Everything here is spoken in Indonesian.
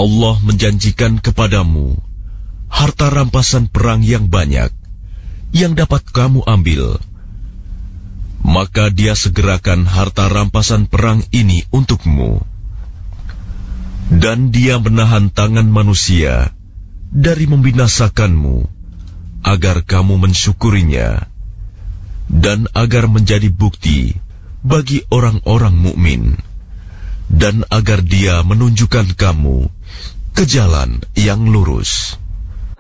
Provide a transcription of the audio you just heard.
Allah menjanjikan kepadamu harta rampasan perang yang banyak yang dapat kamu ambil. Maka Dia segerakan harta rampasan perang ini untukmu. Dan Dia menahan tangan manusia dari membinasakanmu, agar kamu mensyukurinya, dan agar menjadi bukti bagi orang-orang mukmin, dan agar Dia menunjukkan kamu ke jalan yang lurus.